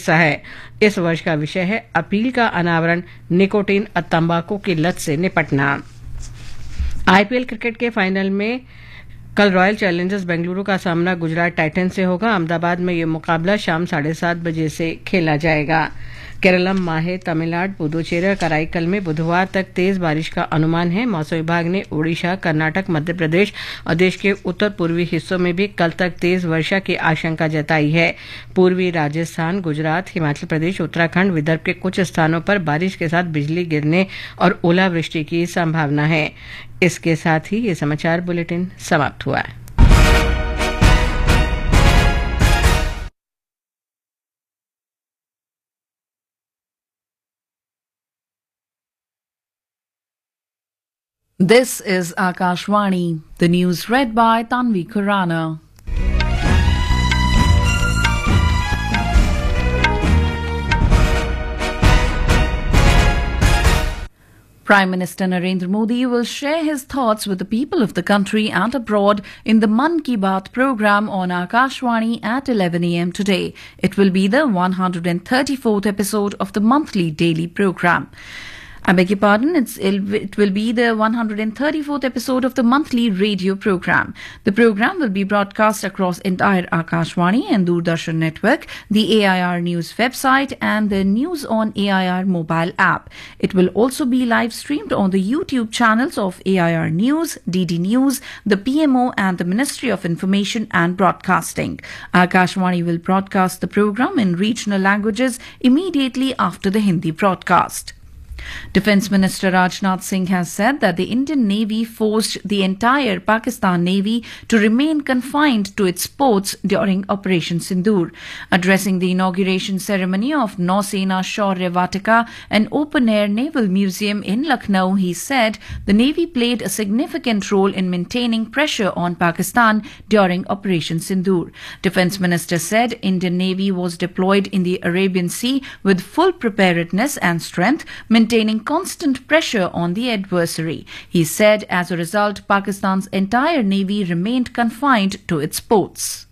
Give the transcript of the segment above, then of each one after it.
हिस्सा है। इस वर्ष का विषय है अपील का अनावरण, निकोटीन और तंबाकू की लत से निपटना। आईपीएल क्रिकेट के फाइनल में कल रॉयल चैलेंजर्स बेंगलुरु का सामना गुजरात टाइटंस से होगा। अहमदाबाद में यह मुकाबला शाम 7:30 बजे से खेला जाएगा। केरलम, माहे, तमिलनाडु, पुदुचेरी और कराईकल में बुधवार तक तेज बारिश का अनुमान है। मौसम विभाग ने ओडिशा, कर्नाटक, मध्य प्रदेश और देश के उत्तर पूर्वी हिस्सों में भी कल तक तेज वर्षा की आशंका जताई है। पूर्वी राजस्थान, गुजरात, हिमाचल प्रदेश, उत्तराखंड, विदर्भ के कुछ स्थानों पर बारिश के साथ बिजली गिरने और ओलावृष्टि की संभावना है। इसके साथ ही ये समाचार बुलेटिन समाप्त हुआ है। This is Akashvani, the news read by Tanvi Khurana. Prime Minister Narendra Modi will share his thoughts with the people of the country and abroad in the Mann Ki Baat program on Akashvani at 11 a.m. today. It will be the 134th episode of the monthly daily program. I beg your pardon, it will be the 134th episode of the monthly radio program. The program will be broadcast across entire Akashvani and Doordarshan network, the AIR News website and the News on AIR mobile app. It will also be live streamed on the YouTube channels of AIR News, DD News, the PMO and the Ministry of Information and Broadcasting. Akashvani will broadcast the program in regional languages immediately after the Hindi broadcast. Defence Minister Rajnath Singh has said that the Indian Navy forced the entire Pakistan Navy to remain confined to its ports during Operation Sindoor. Addressing the inauguration ceremony of Nausena Shaurya Vatika, an open-air naval museum in Lucknow, he said the Navy played a significant role in maintaining pressure on Pakistan during Operation Sindoor. Defence Minister said Indian Navy was deployed in the Arabian Sea with full preparedness and strength, maintaining constant pressure on the adversary. He said as a result, Pakistan's entire navy remained confined to its ports.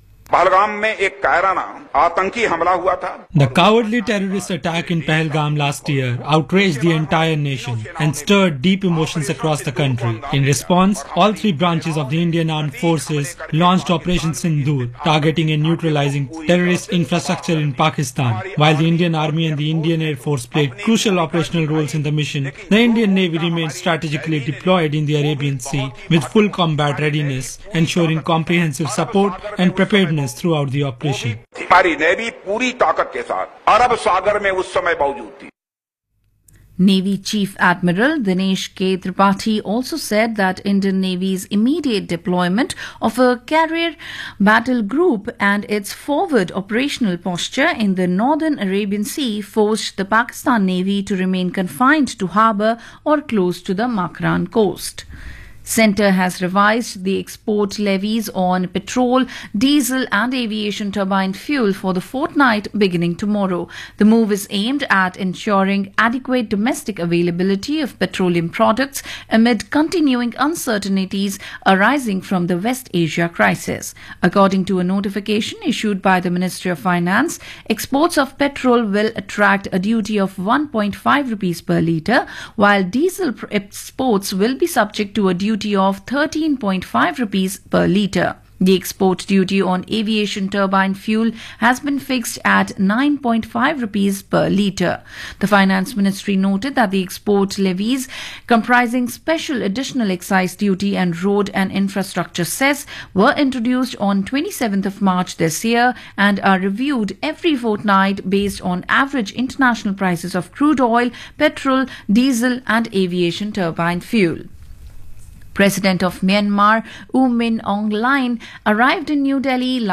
The cowardly terrorist attack in Pahalgam last year outraged the entire nation and stirred deep emotions across the country. In response, all three branches of the Indian Armed Forces launched Operation Sindoor, targeting and neutralizing terrorist infrastructure in Pakistan. While the Indian Army and the Indian Air Force played crucial operational roles in the mission, the Indian Navy remained strategically deployed in the Arabian Sea with full combat readiness, ensuring comprehensive support and preparedness throughout the operation. Navy Chief Admiral Dinesh K. Tripathi also said that Indian Navy's immediate deployment of a carrier battle group and its forward operational posture in the northern Arabian Sea forced the Pakistan Navy to remain confined to harbour or close to the Makran coast. Centre has revised the export levies on petrol, diesel and aviation turbine fuel for the fortnight beginning tomorrow. The move is aimed at ensuring adequate domestic availability of petroleum products amid continuing uncertainties arising from the West Asia crisis. According to a notification issued by the Ministry of Finance, exports of petrol will attract a duty of 1.5 rupees per litre, while diesel exports will be subject to a duty of 13.5 rupees per litre. The export duty on aviation turbine fuel has been fixed at 9.5 rupees per litre. The Finance Ministry noted that the export levies comprising special additional excise duty and road and infrastructure cess were introduced on 27th of March this year and are reviewed every fortnight based on average international prices of crude oil, petrol, diesel and aviation turbine fuel. President of Myanmar, U Min Aung Hlaing, arrived in New Delhi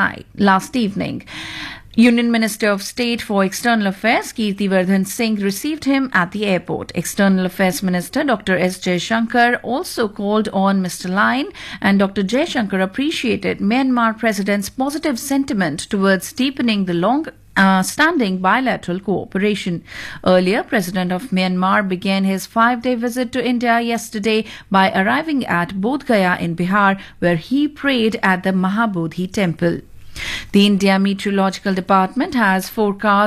last evening. Union Minister of State for External Affairs Kirtivardhan Singh received him at the airport. External Affairs Minister Dr. S. Jaishankar also called on Mr. Hlaing, and Dr. Jaishankar appreciated Myanmar President's positive sentiment towards deepening the long-standing bilateral cooperation. Earlier, President of Myanmar began his 5-day visit to India yesterday by arriving at Bodh Gaya in Bihar, where he prayed at the Mahabodhi temple. The India Meteorological Department has forecast